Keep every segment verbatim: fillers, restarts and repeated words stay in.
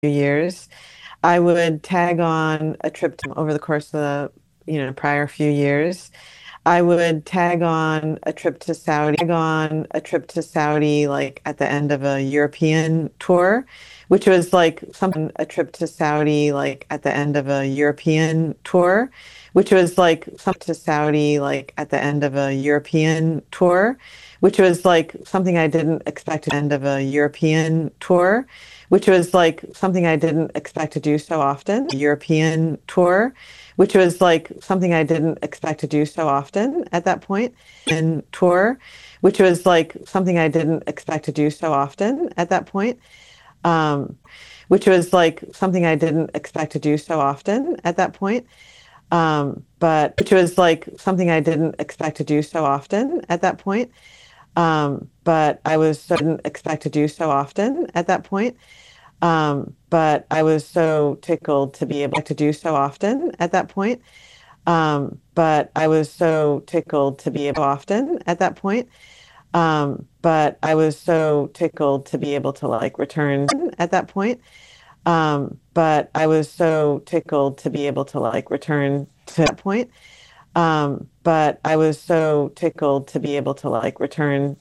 years. I would tag on a trip to over the course of the, you know, prior few years. I would tag on a trip to Saudi, tag on a trip to Saudi like at the end of a European tour, which was like something a trip to Saudi like at the end of a European tour, which was like some to Saudi like at the end of a European tour, which was like something I didn't expect at the end of a European tour, which was like something I didn't expect to do so often, European tour, which was like something I didn't expect to do so often at that point in tour, which was like something I didn't expect to do so often at that point, um, which was like something I didn't expect to do so often at that point, um, but which was like something I didn't expect to do so often at that point, um, but I was so didn't expect to do so often at that point. Um, but I was so tickled to be able to do so often at that point. Um, but I was so tickled to be able often at that point. Um, but I was so tickled to be able to like return at that point. Um, but I was so tickled to be able to like return to that point. Um, but I was so tickled to be able to like return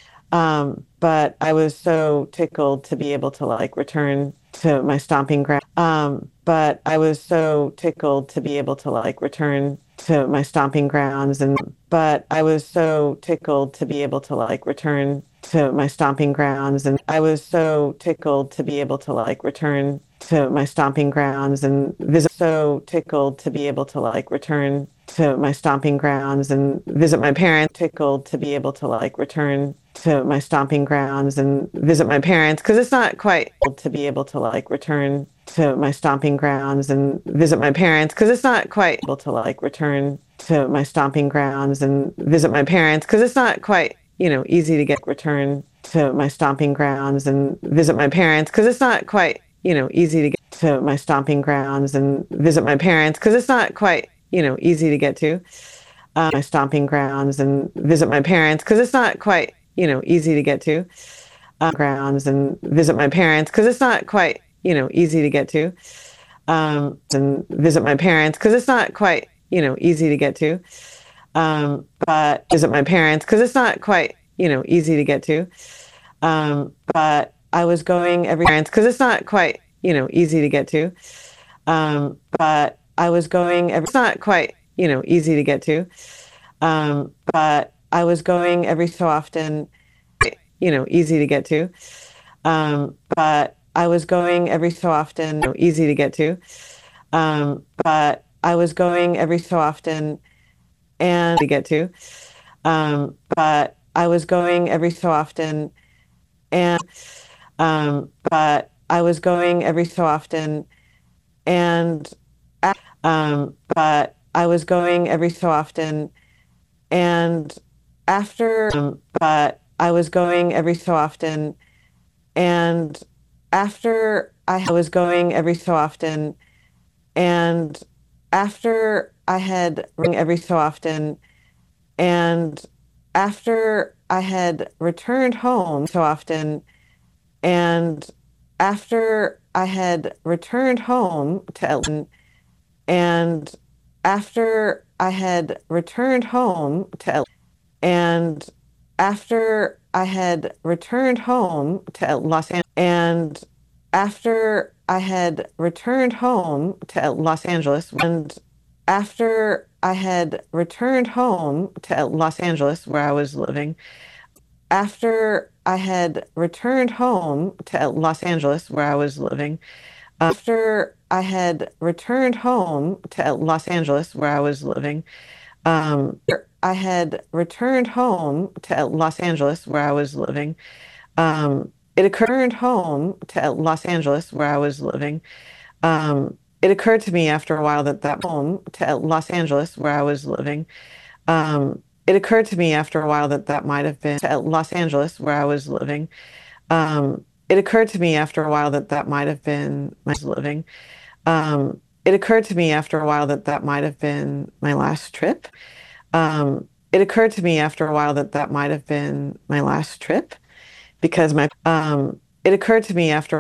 um, but I was so tickled to be able to like return to my stomping ground. Um, but I was so tickled to be able to like return to my stomping grounds and but I was so tickled to be able to like return to my stomping grounds and I was so tickled to be able to like return to my stomping grounds and visit so tickled to be able to like return to my stomping grounds and visit my parents tickled to be able to like return to my stomping grounds and visit my parents because it's not quite to be able to like return to my stomping grounds and visit my parents because it's not quite able to like return to my stomping grounds and visit my parents because it's not quite, you know, easy to get return to my stomping grounds and visit my parents because it's not quite, you know, easy to get to my stomping grounds and visit my parents because it's not quite, you know, easy to get to um, my stomping grounds and visit my parents because it's not quite, you know, easy to get to um, grounds and visit my parents because it's not quite, you know, easy to get to um, and visit my parents because it's not quite, you know, easy to get to um, but visit my parents because it's not quite, you know, easy to get to um, but I was going every parents because it's not quite, you know, easy to get to um, but I was going every, it's not quite, you know, easy to get to um, but I was going every so often, you know, easy to get to. Um, but I was going every so often, you know, easy to get to. Um, but I was going every so often and to get to. Um, but I was going every so often and, um, but I was going every so often and, um, but I was going every so often and after, um, but I was going every so often and after I was going every so often and after I had every so often and after I had returned home so often and after I had returned home to Ellen and after I had returned home to Ellen and after I had returned home to Los Angeles and after I had returned home to Los Angeles and after I had returned home to Los Angeles where I was living after I had returned home to Los Angeles where I was living after I had returned home to Los Angeles where I was living um, I had returned home to Los Angeles where I was living. Um, it occurred home to Los Angeles where I was living. Um, it occurred to me after a while that that home to Los Angeles where I was living. Um, it occurred to me after a while that that might have been to Los Angeles where I was living. Um, it occurred to me after a while that that might have been my living. Um, it occurred to me after a while that that might have been my last trip. Um, it occurred to me after a while that that might have been my last trip because my um, it occurred to me after